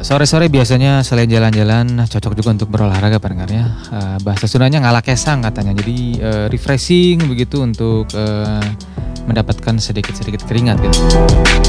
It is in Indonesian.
Sore-sore biasanya selain jalan-jalan cocok juga untuk berolahraga pendengar ya. Bahasa Sundanya ngalah kesang katanya. Jadi refreshing begitu untuk mendapatkan sedikit-sedikit keringat gitu.